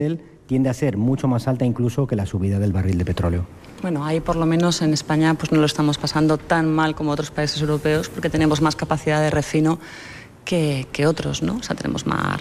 tiende a ser mucho más alta incluso que la subida del barril de petróleo. Bueno, ahí por lo menos en España pues no lo estamos pasando tan mal como otros países europeos porque tenemos más capacidad de refino que otros, ¿no? O sea, tenemos más